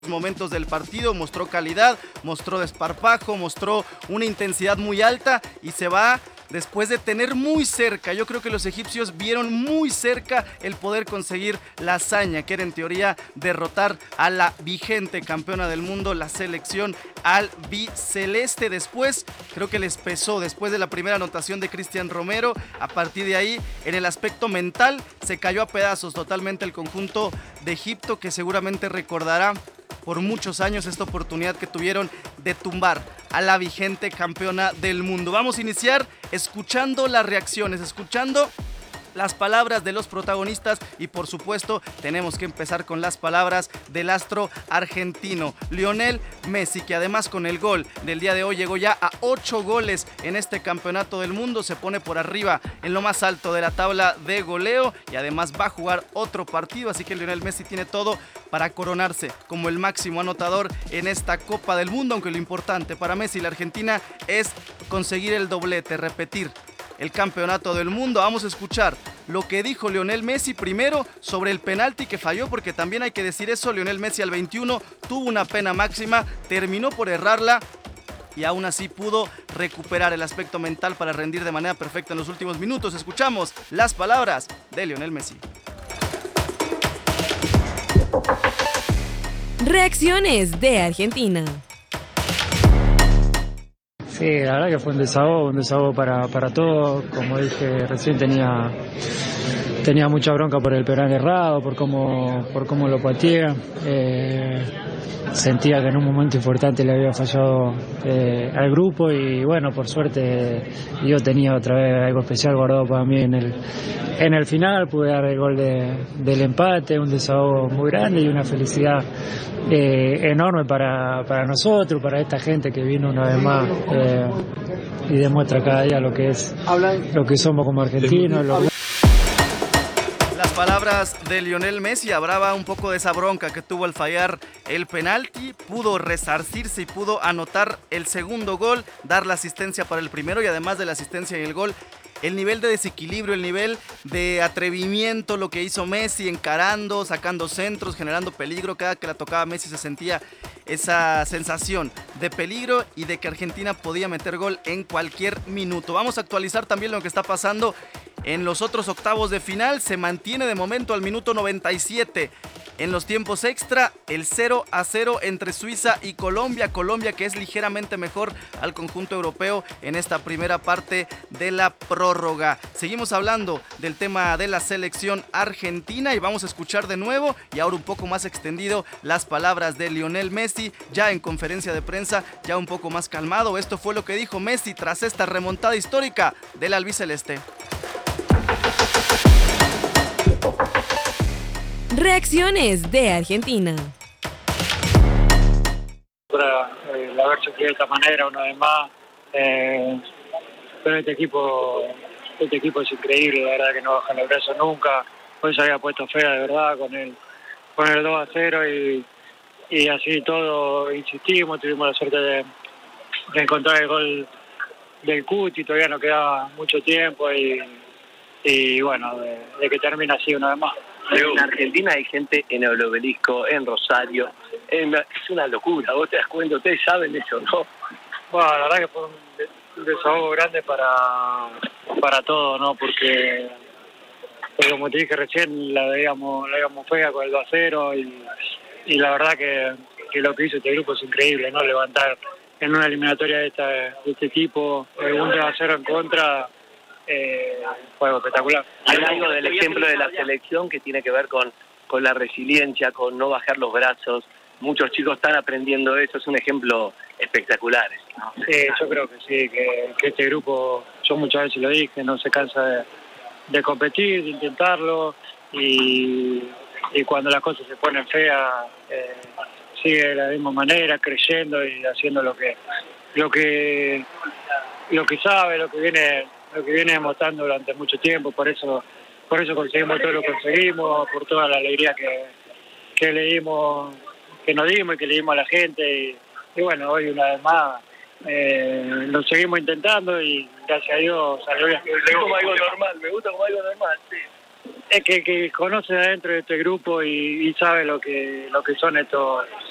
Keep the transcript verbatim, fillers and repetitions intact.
momentos del partido, mostró calidad, mostró desparpajo, mostró una intensidad muy alta y se va después de tener muy cerca, yo creo que los egipcios vieron muy cerca el poder conseguir la hazaña, que era en teoría derrotar a la vigente campeona del mundo, la selección albiceleste. Después, creo que les pesó, después de la primera anotación de Cristian Romero, a partir de ahí, en el aspecto mental, se cayó a pedazos totalmente el conjunto de Egipto, que seguramente recordará por muchos años esta oportunidad que tuvieron de tumbar a la vigente campeona del mundo. Vamos a iniciar escuchando las reacciones, escuchando las palabras de los protagonistas y por supuesto tenemos que empezar con las palabras del astro argentino Lionel Messi, que además con el gol del día de hoy llegó ya a ocho goles en este campeonato del mundo, se pone por arriba en lo más alto de la tabla de goleo y además va a jugar otro partido, así que Lionel Messi tiene todo para coronarse como el máximo anotador en esta Copa del Mundo, aunque lo importante para Messi y la Argentina es conseguir el doblete, repetir el campeonato del mundo. Vamos a escuchar lo que dijo Lionel Messi primero sobre el penalti que falló, porque también hay que decir eso, Lionel Messi al veintiuno tuvo una pena máxima, terminó por errarla y aún así pudo recuperar el aspecto mental para rendir de manera perfecta en los últimos minutos. Escuchamos las palabras de Lionel Messi. Reacciones de Argentina. Sí, la verdad que fue un desahogo, un desahogo para, para todos. Como dije recién, tenía, tenía mucha bronca por el penal errado, por cómo, por cómo lo pateé. Eh, sentía que en un momento importante le había fallado eh, al grupo y bueno, por suerte yo tenía otra vez algo especial guardado para mí en el, en el final. Pude dar el gol de, del empate, un desahogo muy grande y una felicidad eh, enorme para, para nosotros, para esta gente que vino una vez más eh, y demuestra cada día lo que es, lo que somos como argentinos. Lo... Las palabras de Lionel Messi, hablaba un poco de esa bronca que tuvo al fallar el penalti, pudo resarcirse y pudo anotar el segundo gol, dar la asistencia para el primero y además de la asistencia y el gol, el nivel de desequilibrio, el nivel de atrevimiento, lo que hizo Messi encarando, sacando centros, generando peligro. Cada que la tocaba Messi se sentía esa sensación de peligro y de que Argentina podía meter gol en cualquier minuto. Vamos a actualizar también lo que está pasando en los otros octavos de final. Se mantiene de momento al minuto noventa y siete en los tiempos extra el cero a cero entre Suiza y Colombia. Colombia que es ligeramente mejor al conjunto europeo en esta primera parte de la prórroga. Seguimos hablando del tema de la selección argentina y vamos a escuchar de nuevo y ahora un poco más extendido las palabras de Lionel Messi ya en conferencia de prensa, ya un poco más calmado. Esto fue lo que dijo Messi tras esta remontada histórica del albiceleste. Reacciones de Argentina. Para eh, el haber sufrido de esta manera una vez más, eh, pero este equipo, este equipo es increíble, la verdad que no bajan los brazos nunca. Hoy se había puesto fea de verdad con el, con el dos a cero y, y así todo insistimos, tuvimos la suerte de, de encontrar el gol del Cuti, todavía no quedaba mucho tiempo y, y bueno, de, de que termine así una vez más. En Argentina hay gente en el Obelisco, en Rosario, en, es una locura, vos te das cuenta, ustedes saben eso, ¿no? Bueno, la verdad que fue un, un desahogo grande para, para todos, ¿no? Porque, porque como te dije recién, la veíamos, la veíamos fea con el dos a cero y, y la verdad que, que lo que hizo este grupo es increíble, ¿no? Levantar en una eliminatoria de, esta, de este tipo, un dos a cero en contra. Eh, fue algo espectacular. Hay algo del ejemplo de la selección que tiene que ver con, con la resiliencia, con no bajar los brazos. Muchos chicos están aprendiendo eso, es un ejemplo espectacular, ¿no? Sí, yo creo que sí, que, que este grupo, yo muchas veces lo dije, no se cansa de, de competir, de intentarlo y, y cuando las cosas se ponen feas eh, sigue de la misma manera, creyendo y haciendo lo que lo que lo que sabe, lo que viene lo que viene demostrando durante mucho tiempo. Por eso por eso conseguimos todo lo que conseguimos, por toda la alegría que, que le dimos, que nos dimos y que le dimos a la gente y, y bueno, hoy una vez más eh, lo seguimos intentando y gracias a Dios salió bien. Me gusta como algo normal, me gusta como algo normal, sí. Es que, que conoce adentro de este grupo y, y sabe lo que lo que son estos